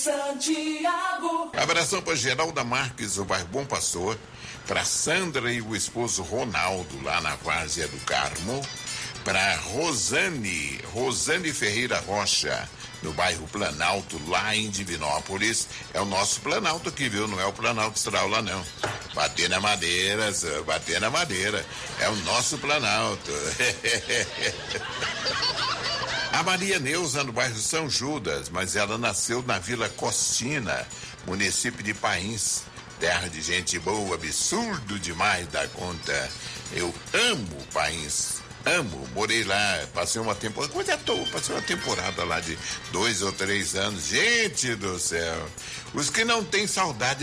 Santiago. Abração para Geralda Marques, o bairro Bom Pastor, para Sandra e o esposo Ronaldo, lá na Várzea do Carmo, para Rosane Ferreira Rocha, no bairro Planalto, lá em Divinópolis. É o nosso Planalto aqui, viu? Não é o Planalto Astral lá, não. Bater na madeira, bater na madeira. É o nosso Planalto. A Maria Neuza, no bairro São Judas, mas ela nasceu na Vila Costina, município de Pains, terra de gente boa, absurdo demais da conta. Eu amo Pains, amo, morei lá, passei uma temporada, passei uma temporada lá de 2 ou 3 anos, gente do céu, os que não têm saudade